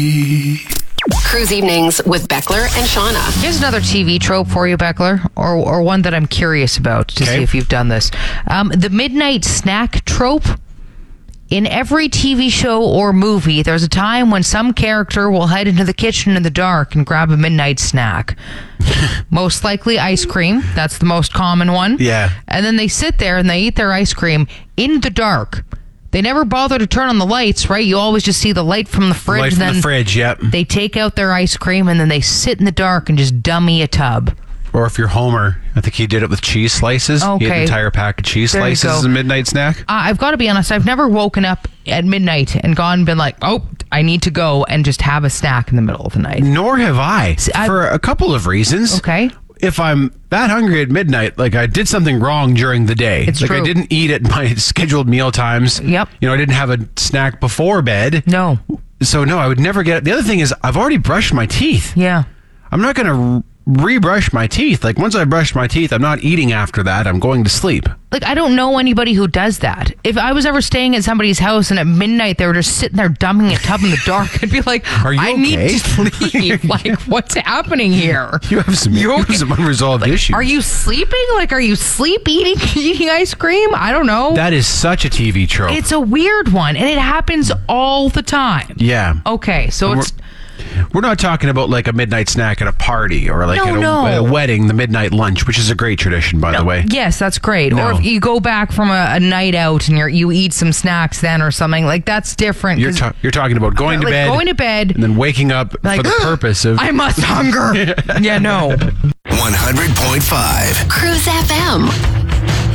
Cruise Evenings with Beckler and Shauna. Here's another TV trope for you, Beckler, or one that I'm curious about to see if you've done this. The midnight snack trope. In every TV show or movie, there's a time when some character will head into the kitchen in the dark and grab a midnight snack. Most likely ice cream. That's the most common one. Yeah. And then they sit there and they eat their ice cream in the dark. They never bother to turn on the lights, right? You always just see the light from the fridge. Light from the fridge, yep. They take out their ice cream and then they sit in the dark and just dummy a tub. Or if you're Homer, I think he did it with cheese slices. Okay. He had an entire pack of cheese There you slices go. as a midnight snack. I've got to be honest, I've never woken up at midnight and gone and been like, oh, I need to go and just have a snack in the middle of the night. Nor have I, for a couple of reasons. Okay. If I'm that hungry at midnight, like I did something wrong during the day. It's like true. I didn't eat at my scheduled meal times. Yep. You know, I didn't have a snack before bed. No. So no, I would never get it. The other thing is I've already brushed my teeth. Yeah. I'm not going to rebrush my teeth. Like once I brush my teeth, I'm not eating after that. I'm going to sleep. Like, I don't know anybody who does that. If I was ever staying at somebody's house and at midnight they were just sitting there dumping a tub in the dark, I'd be like, Are you I okay? need to sleep. Like, what's happening here? You have some unresolved issues. Are you sleeping? Like, are you eating ice cream? I don't know. That is such a TV trope. It's a weird one, and it happens all the time. Yeah. Okay, so And it's... We're not talking about like a midnight snack at a party or like at a wedding, the midnight lunch, which is a great tradition, by the way. Yes, that's great. No. Or if you go back from a night out and you eat some snacks then or something, like that's different. You're talking about going to bed and then waking up like, for the purpose of... I must hunger. Yeah, no. 100.5 Cruise FM.